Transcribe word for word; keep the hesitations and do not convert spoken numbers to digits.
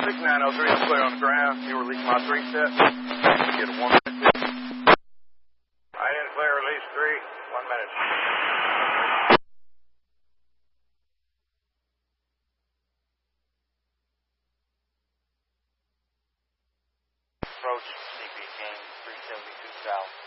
six nine oh three, clear on the ground. You release my three set. Get a one minute. Right in clear, release three, one minute. Approach C P King three seventy-two south.